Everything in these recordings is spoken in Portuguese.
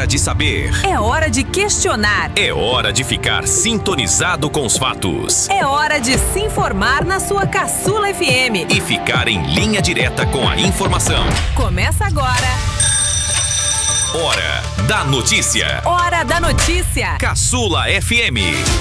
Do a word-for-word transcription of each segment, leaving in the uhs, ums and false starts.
hora de saber. É hora de questionar. É hora de ficar sintonizado com os fatos. É hora de se informar na sua Caçula F M. E ficar em linha direta com a informação. Começa agora. Hora da notícia. Hora da notícia. Caçula F M.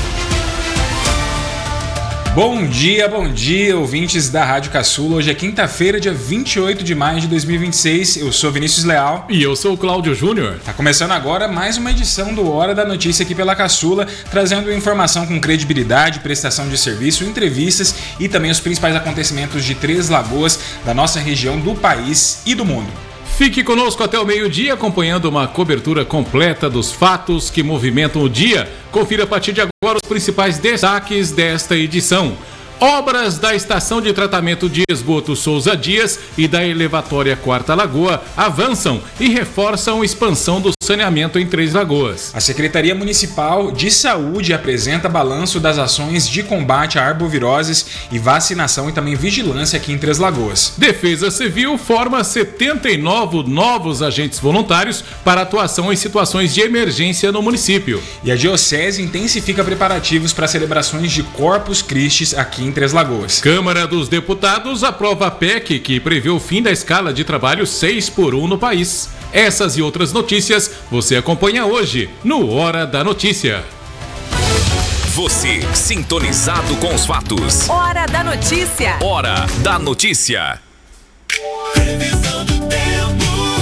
Bom dia, bom dia, ouvintes da Rádio Caçula. Hoje é quinta-feira, dia vinte e oito de maio de dois mil e vinte e seis. Eu sou Vinícius Leal. E eu sou o Cláudio Júnior. Tá começando agora mais uma edição do Hora da Notícia aqui pela Caçula, trazendo informação com credibilidade, prestação de serviço, entrevistas e também os principais acontecimentos de Três Lagoas, da nossa região, do país e do mundo. Fique conosco até o meio-dia, acompanhando uma cobertura completa dos fatos que movimentam o dia. Confira a partir de agora os principais destaques desta edição. Obras da Estação de Tratamento de Esgoto Souza Dias e da Elevatória Quarta Lagoa avançam e reforçam a expansão do saneamento em Três Lagoas. A Secretaria Municipal de Saúde apresenta balanço das ações de combate a arboviroses e vacinação e também vigilância aqui em Três Lagoas. Defesa Civil forma setenta e nove novos agentes voluntários para atuação em situações de emergência no município. E a Diocese intensifica preparativos para celebrações de Corpus Christi aqui em Três Lagoas. Câmara dos Deputados aprova a P E C que prevê o fim da escala de trabalho seis por um no país. Essas e outras notícias você acompanha hoje no Hora da Notícia. Você sintonizado com os fatos. Hora da Notícia. Hora da Notícia. Previsão do tempo.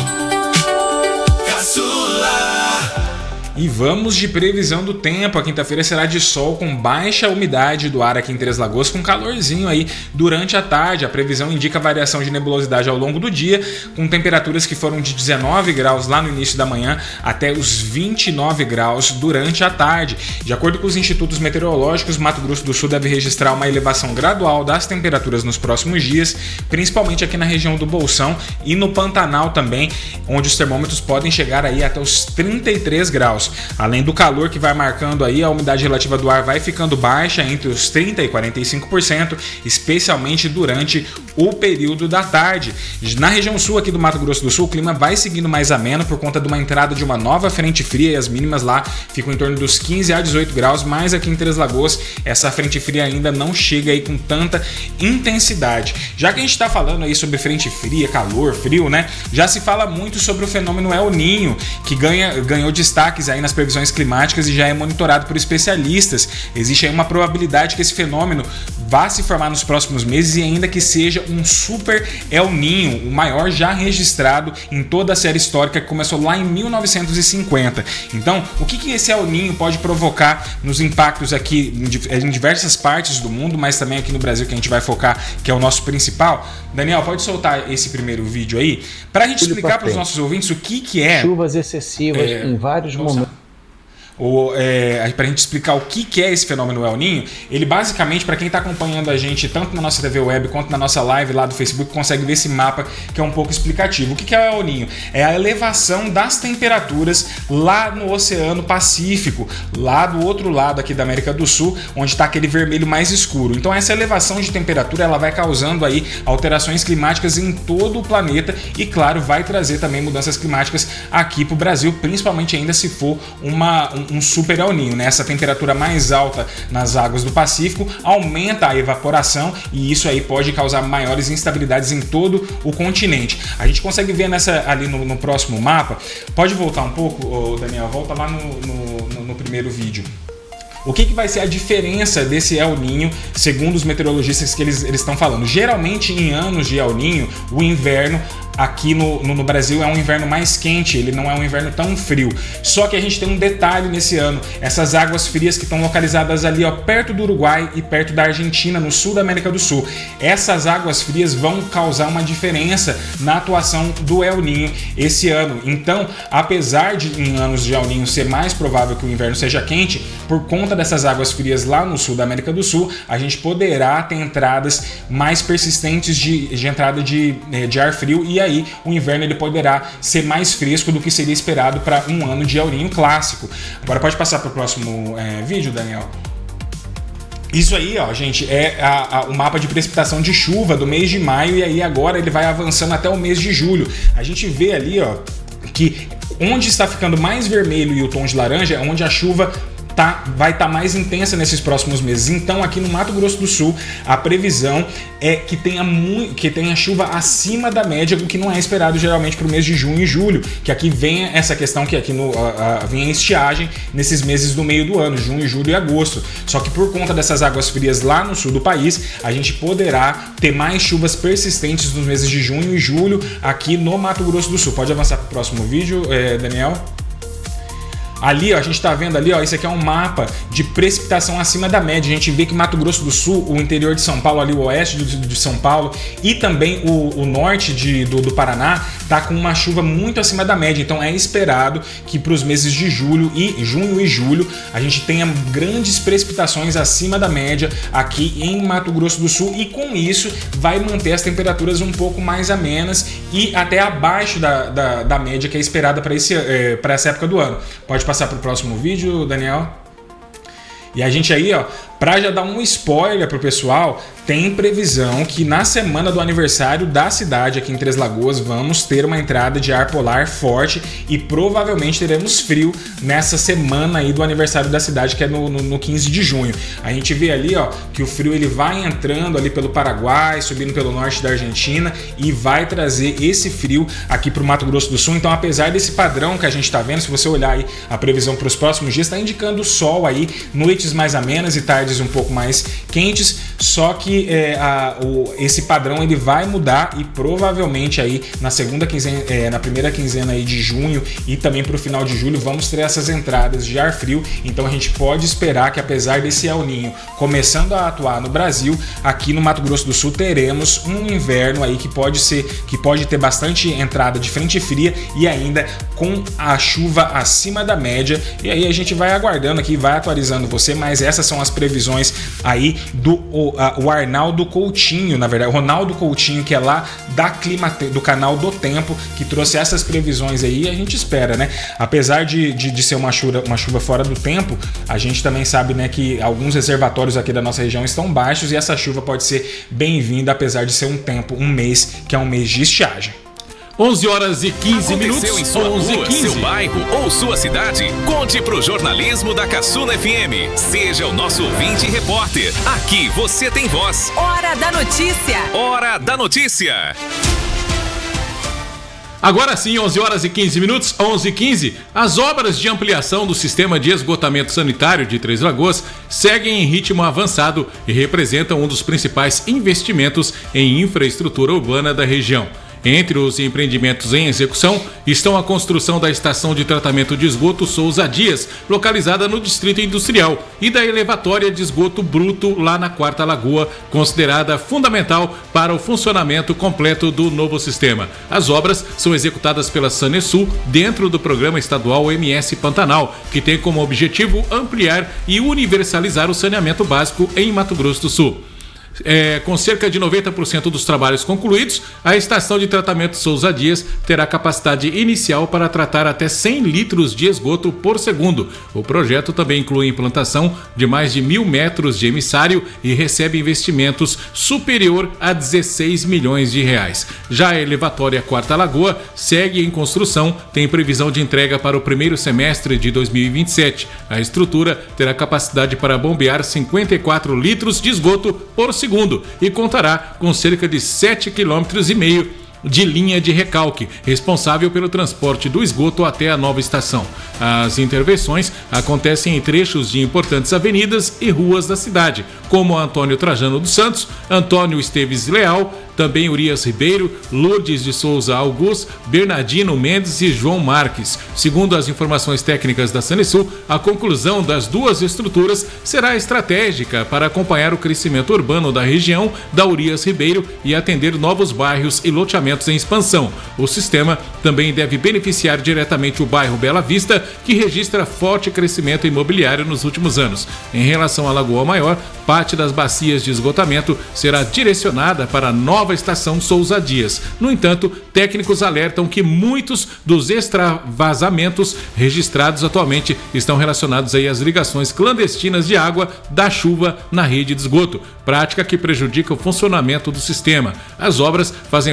Caçula. E vamos de previsão do tempo. A quinta-feira será de sol com baixa umidade do ar aqui em Três Lagoas, com calorzinho aí durante a tarde. A previsão indica variação de nebulosidade ao longo do dia, com temperaturas que foram de dezenove graus lá no início da manhã até os vinte e nove graus durante a tarde. De acordo com os institutos meteorológicos, Mato Grosso do Sul deve registrar uma elevação gradual das temperaturas nos próximos dias, principalmente aqui na região do Bolsão e no Pantanal também, onde os termômetros podem chegar aí até os trinta e três graus. Além do calor que vai marcando aí, a umidade relativa do ar vai ficando baixa entre os trinta por cento e quarenta e cinco por cento, especialmente durante o período da tarde. Na região sul aqui do Mato Grosso do Sul, o clima vai seguindo mais ameno por conta de uma entrada de uma nova frente fria, e as mínimas lá ficam em torno dos quinze a dezoito graus, mas aqui em Três Lagoas essa frente fria ainda não chega aí com tanta intensidade. Já que a gente está falando aí sobre frente fria, calor, frio, né? Já se fala muito sobre o fenômeno El Niño, que ganha, ganhou destaques aí nas previsões climáticas e já é monitorado por especialistas. Existe aí uma probabilidade que esse fenômeno vá se formar nos próximos meses e ainda que seja um super El Niño, o maior já registrado em toda a série histórica, que começou lá em mil novecentos e cinquenta. Então, o que, que esse El Niño pode provocar nos impactos aqui em diversas partes do mundo, mas também aqui no Brasil, que a gente vai focar, que é o nosso principal? Daniel, pode soltar esse primeiro vídeo aí, para a gente explicar para os nossos ouvintes o que, que é... Chuvas excessivas é, em vários momentos. Ou, é, para a gente explicar o que, que é esse fenômeno El Niño. Ele basicamente, para quem está acompanhando a gente tanto na nossa T V Web quanto na nossa live lá do Facebook, consegue ver esse mapa que é um pouco explicativo. O que, que é o El Niño? É a elevação das temperaturas lá no Oceano Pacífico, lá do outro lado aqui da América do Sul, onde está aquele vermelho mais escuro. Então essa elevação de temperatura ela vai causando aí alterações climáticas em todo o planeta e, claro, vai trazer também mudanças climáticas aqui para o Brasil, principalmente ainda se for uma... Um um super El Niño, né? Essa temperatura mais alta nas águas do Pacífico aumenta a evaporação e isso aí pode causar maiores instabilidades em todo o continente. A gente consegue ver nessa, ali no, no próximo mapa. Pode voltar um pouco, Daniel? Volta lá no, no, no, no primeiro vídeo. O que, que vai ser a diferença desse El Niño, segundo os meteorologistas que eles estão falando? Geralmente, em anos de El Niño, o inverno aqui no, no, no Brasil é um inverno mais quente, ele não é um inverno tão frio. Só que a gente tem um detalhe nesse ano, essas águas frias que estão localizadas ali, ó, perto do Uruguai e perto da Argentina, no sul da América do Sul. Essas águas frias vão causar uma diferença na atuação do El Niño esse ano. Então, apesar de em anos de El Niño ser mais provável que o inverno seja quente, por conta dessas águas frias lá no sul da América do Sul, a gente poderá ter entradas mais persistentes de, de entrada de, de ar frio, e aí o inverno ele poderá ser mais fresco do que seria esperado para um ano de El Niño clássico. Agora pode passar para o próximo é, vídeo, Daniel. Isso aí, ó, gente, é a, a, o mapa de precipitação de chuva do mês de maio, e aí agora ele vai avançando até o mês de julho. A gente vê ali, ó, que Onde está ficando mais vermelho e o tom de laranja é onde a chuva Tá, vai estar tá mais intensa nesses próximos meses. Então, aqui no Mato Grosso do Sul, a previsão é que tenha, mu- que tenha chuva acima da média, o que não é esperado geralmente para o mês de junho e julho, que aqui vem essa questão que aqui no, a, a, vem a estiagem nesses meses do meio do ano, junho, julho e agosto. Só que por conta dessas águas frias lá no sul do país, a gente poderá ter mais chuvas persistentes nos meses de junho e julho aqui no Mato Grosso do Sul. Pode avançar para o próximo vídeo, eh, Daniel? Ali, ó, a gente tá vendo ali, ó, esse aqui é um mapa de precipitação acima da média. A gente vê que Mato Grosso do Sul, o interior de São Paulo, ali o oeste de, de São Paulo e também o, o norte de, do, do Paraná tá com uma chuva muito acima da média. Então é esperado que para os meses de julho e junho e julho a gente tenha grandes precipitações acima da média aqui em Mato Grosso do Sul, e com isso vai manter as temperaturas um pouco mais amenas e até abaixo da, da, da média que é esperada para esse, é, para essa época do ano. Pode passar para o próximo vídeo, Daniel. E a gente aí, ó, para já dar um spoiler pro pessoal, tem previsão que na semana do aniversário da cidade aqui em Três Lagoas vamos ter uma entrada de ar polar forte e provavelmente teremos frio nessa semana aí do aniversário da cidade, que é no, no, no quinze de junho. A gente vê ali, ó, que o frio ele vai entrando ali pelo Paraguai, subindo pelo norte da Argentina e vai trazer esse frio aqui pro Mato Grosso do Sul. Então, apesar desse padrão que a gente tá vendo, se você olhar aí a previsão para os próximos dias, está indicando sol aí, noites mais amenas e tardes um pouco mais quentes, só que é, a, o, esse padrão ele vai mudar e provavelmente aí na segunda quinzena, é, na primeira quinzena aí de junho e também para o final de julho vamos ter essas entradas de ar frio. Então a gente pode esperar que, apesar desse El Niño começando a atuar no Brasil, aqui no Mato Grosso do Sul teremos um inverno aí que pode ser, que pode ter bastante entrada de frente fria e ainda com a chuva acima da média. E aí a gente vai aguardando aqui, vai atualizando você, mas essas são as previsões aí do o, a, o Arnaldo Coutinho, na verdade, o Ronaldo Coutinho, que é lá da Clima, do canal do Tempo, que trouxe essas previsões aí. E a gente espera, né? Apesar de, de, de ser uma chuva, uma chuva fora do tempo, a gente também sabe, né, que alguns reservatórios aqui da nossa região estão baixos e essa chuva pode ser bem-vinda, apesar de ser um tempo, um mês, que é um mês de estiagem. onze horas e quinze minutos. Aconteceu em sua onze rua, e quinze. seu bairro ou sua cidade? Conte pro jornalismo da Caçula F M. Seja o nosso ouvinte e repórter. Aqui você tem voz. Hora da notícia. Hora da notícia. Agora sim, onze horas e quinze minutos, onze e quinze. As obras de ampliação do sistema de esgotamento sanitário de Três Lagoas seguem em ritmo avançado e representam um dos principais investimentos em infraestrutura urbana da região. Entre os empreendimentos em execução estão a construção da estação de tratamento de esgoto Souza Dias, localizada no Distrito Industrial, e da elevatória de esgoto bruto lá na Quarta Lagoa, considerada fundamental para o funcionamento completo do novo sistema. As obras são executadas pela Sanesul dentro do programa estadual M S Pantanal, que tem como objetivo ampliar e universalizar o saneamento básico em Mato Grosso do Sul. É, com cerca de noventa por cento dos trabalhos concluídos, a estação de tratamento Souza Dias terá capacidade inicial para tratar até cem litros de esgoto por segundo. O projeto também inclui a implantação de mais de mil metros de emissário e recebe investimentos superior a dezesseis milhões de reais. Já a elevatória Quarta Lagoa segue em construção, tem previsão de entrega para o primeiro semestre de dois mil e vinte e sete. A estrutura terá capacidade para bombear cinquenta e quatro litros de esgoto por segundo e contará com cerca de sete vírgula cinco quilômetros de linha de recalque, responsável pelo transporte do esgoto até a nova estação. As intervenções acontecem em trechos de importantes avenidas e ruas da cidade, como Antônio Trajano dos Santos, Antônio Esteves Leal, também Urias Ribeiro, Lourdes de Souza Augusto, Bernardino Mendes e João Marques. Segundo as informações técnicas da Sanesul, a conclusão das duas estruturas será estratégica para acompanhar o crescimento urbano da região da Urias Ribeiro e atender novos bairros e loteamentos em expansão. O sistema também deve beneficiar diretamente o bairro Bela Vista, que registra forte crescimento imobiliário nos últimos anos. Em relação à Lagoa Maior, parte das bacias de esgotamento será direcionada para a nova estação Souza Dias. No entanto, técnicos alertam que muitos dos extravasamentos registrados atualmente estão relacionados aí às ligações clandestinas de água da chuva na rede de esgoto, prática que prejudica o funcionamento do sistema. As obras fazem parte do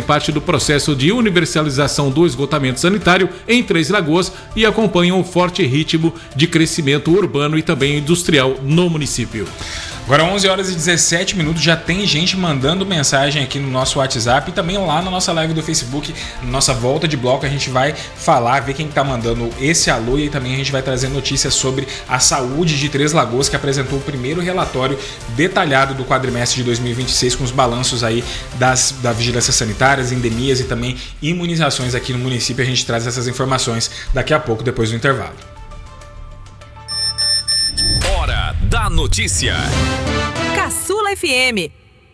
processo de universalização do esgotamento sanitário em Três Lagoas e acompanham o forte ritmo de crescimento urbano e também industrial no município. Agora onze horas e dezessete minutos, já tem gente mandando mensagem aqui no nosso WhatsApp e também lá na nossa live do Facebook, na nossa volta de bloco, a gente vai falar, ver quem está mandando esse alô e também a gente vai trazer notícias sobre a saúde de Três Lagoas, que apresentou o primeiro relatório detalhado do quadrimestre de dois mil e vinte e seis com os balanços aí das, da vigilância sanitária, endemias e também imunizações aqui no município. A gente traz essas informações daqui a pouco, depois do intervalo. Hora da notícia. Caçula F M.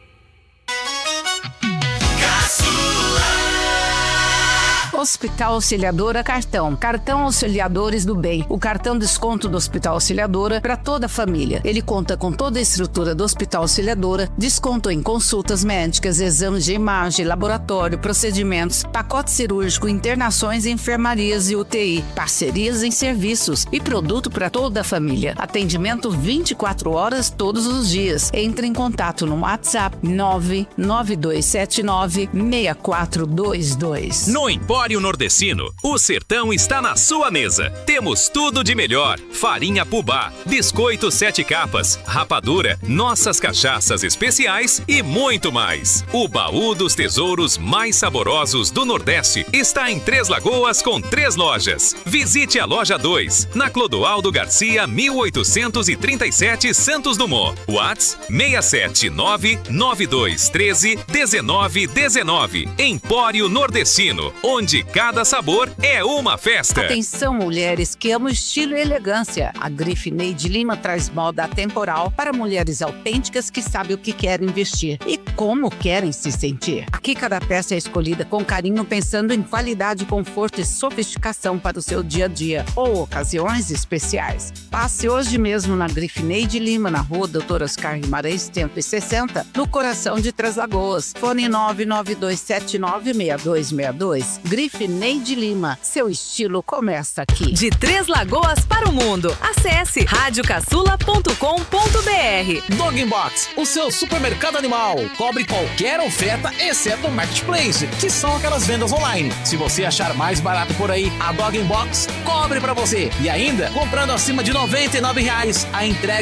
Hospital Auxiliadora Cartão. Cartão Auxiliadores do Bem. O cartão desconto do Hospital Auxiliadora para toda a família. Ele conta com toda a estrutura do Hospital Auxiliadora, desconto em consultas médicas, exames de imagem, laboratório, procedimentos, pacote cirúrgico, internações em enfermarias e U T I, parcerias em serviços e produto para toda a família. Atendimento vinte e quatro horas todos os dias. Entre em contato no WhatsApp nove nove dois sete nove seis quatro dois dois. No Empório Nordestino, o sertão está na sua mesa. Temos tudo de melhor: farinha Pubá, biscoito sete capas, rapadura, nossas cachaças especiais e muito mais. O baú dos tesouros mais saborosos do Nordeste está em Três Lagoas com três lojas. Visite a loja dois, na Clodoaldo Garcia, mil oitocentos e trinta e sete, Santos Dumont. WhatsApp seis sete nove nove dois um três um nove um nove. Empório Nordestino, onde cada sabor é uma festa. Atenção, mulheres que amam estilo e elegância. A Grife Neide Lima traz moda atemporal para mulheres autênticas que sabem o que querem vestir e como querem se sentir. Aqui cada peça é escolhida com carinho, pensando em qualidade, conforto e sofisticação para o seu dia a dia ou ocasiões especiais. Passe hoje mesmo na Grife Neide Lima, na rua Doutor Oscar Guimarães cento e sessenta, no coração de Três Lagoas. Fone nove nove dois sete nove seis dois seis dois. Grife Neide Lima, seu estilo começa aqui. De Três Lagoas para o mundo, acesse rádio caçula ponto com ponto b r. Dog Box, o seu supermercado animal. Cobre qualquer oferta, exceto o Marketplace, que são aquelas vendas online. Se você achar mais barato por aí, a Dog Box cobre pra você. E ainda, comprando acima de noventa e nove reais, a entrega